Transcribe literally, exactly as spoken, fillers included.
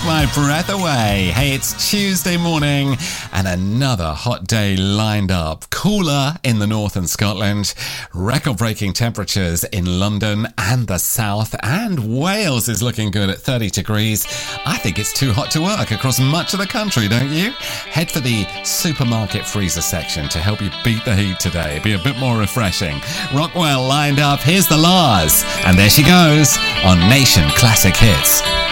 my breath away. Hey, it's Tuesday morning and another hot day lined up. Cooler in the north and Scotland, record-breaking temperatures in London and the south, and Wales is looking good at thirty degrees. I think it's too hot to work across much of the country, don't you? Head for the supermarket freezer section to help you beat the heat today. Be a bit more refreshing. Rockwell lined up. Here's the Lars, and there she goes on Nation Classic Hits.